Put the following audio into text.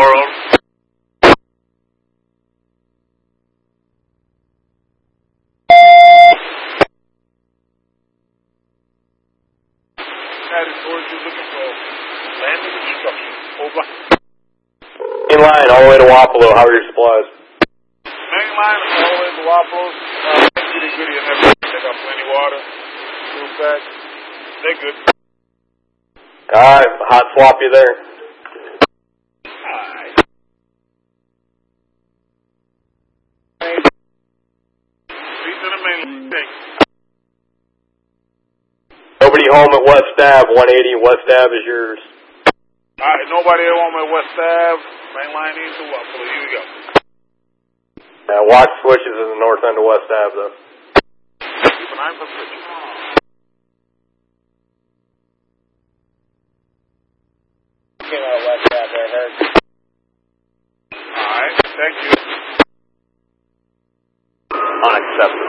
world. Headed towards you looking for landing instructions. Over. Main line all the way to Wapello. How are your supplies? Main line all the way to Wapello. Pretty goody and everything. They got plenty of water. Food back. They're good. Alright, hot swap you there. Alright. Street to the main line. Nobody home at West Ave. 180 West Ave is yours. Alright, nobody at home at West Ave. Main line into Wapello. Here we go. Watch switches in the north end of West Ave, though. Keep an eye for switches. Came out of West Ave there, heard. Alright, thank you. Unacceptable.